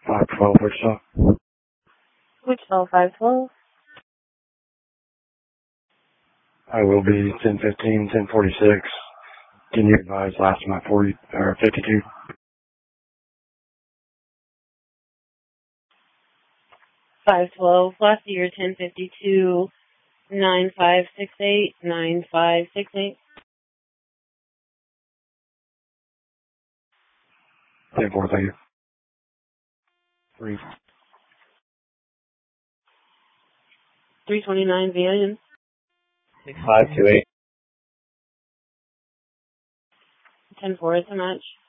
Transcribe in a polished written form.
512 Wichita. Wichita 512. I will be 10:15, 10:46. Can you advise last of my 40 or 52? Last year 1052 9568 9568. 10-4, thank you. 329 Vian. 6528. 10-4 is a match.